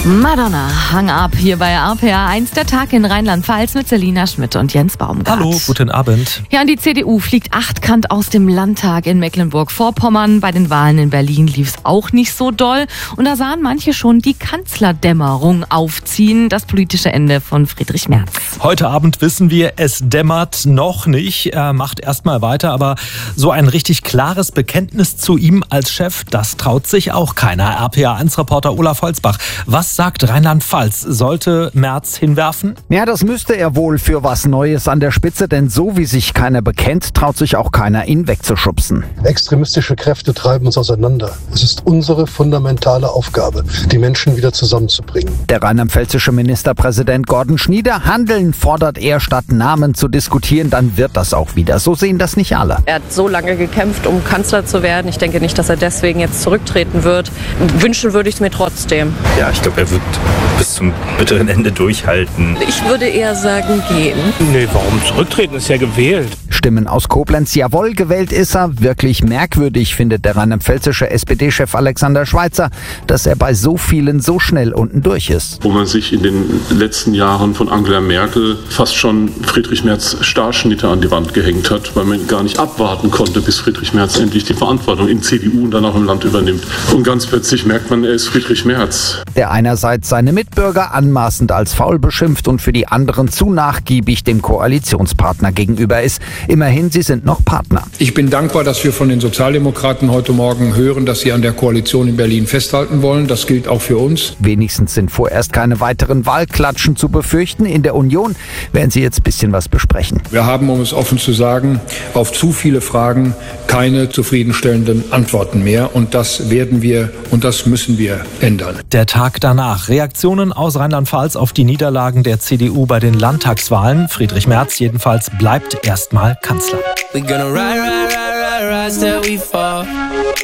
Madonna, Hang Up hier bei RPA 1, der Tag in Rheinland-Pfalz mit Selina Schmidt und Jens Baumgart. Hallo, guten Abend. Ja, und die CDU fliegt achtkant aus dem Landtag in Mecklenburg-Vorpommern. Bei den Wahlen in Berlin lief es auch nicht so doll. Und da sahen manche schon die Kanzlerdämmerung aufziehen, das politische Ende von Friedrich Merz. Heute Abend wissen wir, es dämmert noch nicht. Er macht erstmal weiter, aber so ein richtig klares Bekenntnis zu ihm als Chef, das traut sich auch keiner. RPA1-Reporter Olaf Holzbach. Was sagt Rheinland-Pfalz? Sollte Merz hinwerfen? Ja, das müsste er wohl für was Neues an der Spitze, denn so wie sich keiner bekennt, traut sich auch keiner, ihn wegzuschubsen. Extremistische Kräfte treiben uns auseinander. Es ist unsere fundamentale Aufgabe, die Menschen wieder zusammenzubringen. Der rheinland-pfälzische Ministerpräsident Gordon Schnieder, Handeln fordert er, statt Namen zu diskutieren, dann wird das auch wieder. So sehen das nicht alle. Er hat so lange gekämpft, um Kanzler zu werden. Ich denke nicht, dass er deswegen jetzt zurücktreten wird. Wünschen würde ich es mir trotzdem. Ja, ich glaube, er wird bis zum bitteren Ende durchhalten. Ich würde eher sagen, gehen. Nee, warum zurücktreten? Ist ja gewählt. Stimmen aus Koblenz, jawohl, gewählt ist er. Wirklich merkwürdig findet der rheinland-pfälzische SPD-Chef Alexander Schweitzer, dass er bei so vielen so schnell unten durch ist. Wo man sich in den letzten Jahren von Angela Merkel fast schon Friedrich Merz Starschnitte an die Wand gehängt hat, weil man gar nicht abwarten konnte, bis Friedrich Merz endlich die Verantwortung in CDU und dann auch im Land übernimmt. Und ganz plötzlich merkt man, er ist Friedrich Merz. Der einerseits seine Mitbürger anmaßend als faul beschimpft und für die anderen zu nachgiebig dem Koalitionspartner gegenüber ist. Immerhin, sie sind noch Partner. Ich bin dankbar, dass wir von den Sozialdemokraten heute Morgen hören, dass sie an der Koalition in Berlin festhalten wollen. Das gilt auch für uns. Wenigstens sind vorerst keine weiteren Wahlklatschen zu befürchten. In der Union werden sie jetzt ein bisschen was besprechen. Wir haben, um es offen zu sagen, auf zu viele Fragen keine zufriedenstellenden Antworten mehr. Und das werden wir und das müssen wir ändern. Der Tag danach. Reaktionen aus Rheinland-Pfalz auf die Niederlagen der CDU bei den Landtagswahlen. Friedrich Merz jedenfalls bleibt erstmal Kanzler.